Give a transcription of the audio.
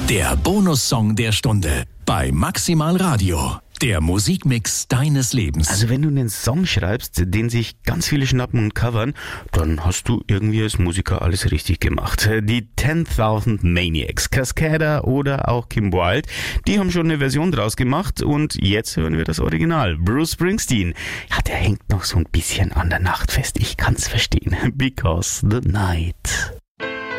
Der Bonussong der Stunde bei Maximal Radio. Der Musikmix deines Lebens. Also wenn du einen Song schreibst, den sich ganz viele schnappen und covern, dann hast du irgendwie als Musiker alles richtig gemacht. Die 10.000 Maniacs, Cascada oder auch Kim Wilde, die haben schon eine Version draus gemacht und jetzt hören wir das Original. Bruce Springsteen, ja, der hängt noch so ein bisschen an der Nacht fest. Ich kann's verstehen. Because the night